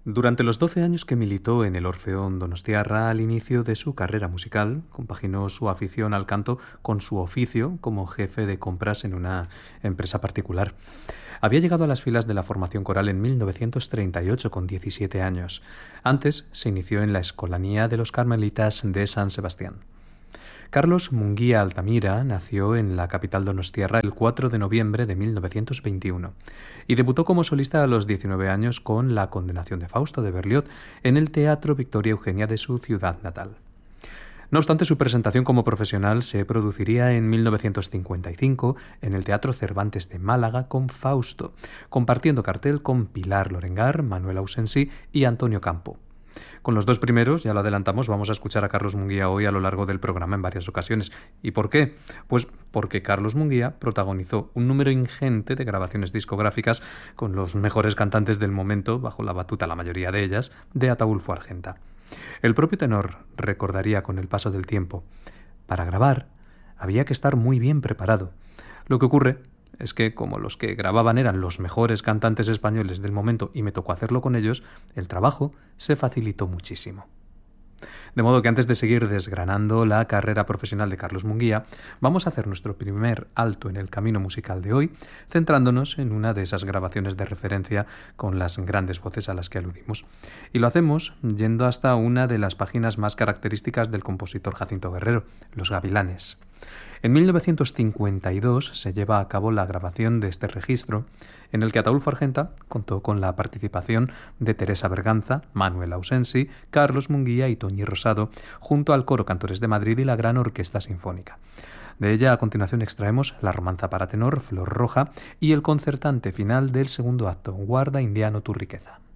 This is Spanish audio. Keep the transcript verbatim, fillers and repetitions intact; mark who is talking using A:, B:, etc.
A: Durante los doce años que militó en el Orfeón Donostiarra al inicio de su carrera musical, compaginó su afición al canto con su oficio como jefe de compras en una empresa particular. Había llegado a las filas de la formación coral en mil novecientos treinta y ocho con diecisiete años. Antes se inició en la Escolanía de los Carmelitas de San Sebastián. Carlos Munguía Altamira nació en la capital donostiarra el cuatro de noviembre de mil novecientos veintiuno y debutó como solista a los diecinueve años con La condenación de Fausto de Berlioz en el Teatro Victoria Eugenia de su ciudad natal. No obstante, su presentación como profesional se produciría en mil novecientos cincuenta y cinco en el Teatro Cervantes de Málaga con Fausto, compartiendo cartel con Pilar Lorengar, Manuel Ausensi y Antonio Campo. Con los dos primeros, ya lo adelantamos, vamos a escuchar a Carlos Munguía hoy a lo largo del programa en varias ocasiones. ¿Y por qué? Pues porque Carlos Munguía protagonizó un número ingente de grabaciones discográficas con los mejores cantantes del momento, bajo la batuta, la mayoría de ellas, de Ataúlfo Argenta. El propio tenor recordaría con el paso del tiempo: para grabar había que estar muy bien preparado. Lo que ocurre es que, como los que grababan eran los mejores cantantes españoles del momento y me tocó hacerlo con ellos, el trabajo se facilitó muchísimo. De modo que antes de seguir desgranando la carrera profesional de Carlos Munguía, vamos a hacer nuestro primer alto en el camino musical de hoy, centrándonos en una de esas grabaciones de referencia con las grandes voces a las que aludimos. Y lo hacemos yendo hasta una de las páginas más características del compositor Jacinto Guerrero, Los Gavilanes. En mil novecientos cincuenta y dos se lleva a cabo la grabación de este registro, en el que Ataúlfo Argenta contó con la participación de Teresa Berganza, Manuel Ausensi, Carlos Munguía y Toñi Rosado, junto al Coro Cantores de Madrid y la Gran Orquesta Sinfónica. De ella, a continuación, extraemos la romanza para tenor, Flor Roja, y el concertante final del segundo acto, Guarda Indiano tu riqueza.